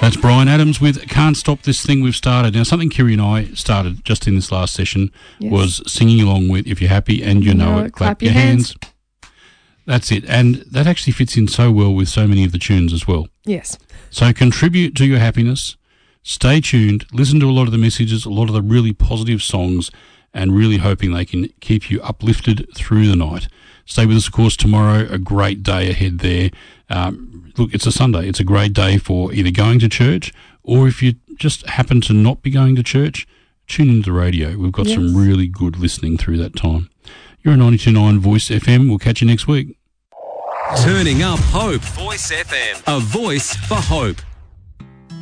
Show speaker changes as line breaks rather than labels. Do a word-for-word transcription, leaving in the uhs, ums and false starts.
That's Brian Adams with Can't Stop This Thing We've Started. Now, something Kiri and I started just in this last session yes. was singing along with If You're Happy and You, you Know, know It, Clap, clap Your hands. hands. That's it. And that actually fits in so well with so many of the tunes as well.
Yes.
So contribute to your happiness. Stay tuned. Listen to a lot of the messages, a lot of the really positive songs, and really hoping they can keep you uplifted through the night. Stay with us, of course, tomorrow. A great day ahead there. Um, look, it's a Sunday. It's a great day for either going to church or if you just happen to not be going to church, tune into the radio. We've got yes. some really good listening through that time. You're on ninety-two point nine Voice F M. We'll catch you next week.
Turning up hope. Voice F M. A voice for hope.